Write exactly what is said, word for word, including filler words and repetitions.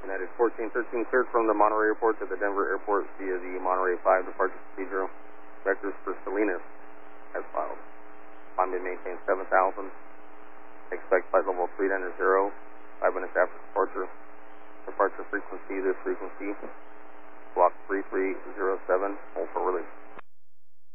United fourteen thirteen cleared from the Monterey Airport to the Denver Airport via the Monterey five departure procedure. Vectors for Salinas as filed. Climb and maintain seven thousand. Expect flight level three nine zero. Five minutes after departure. Departure frequency, this frequency. Block three three zero seven. Hold for release.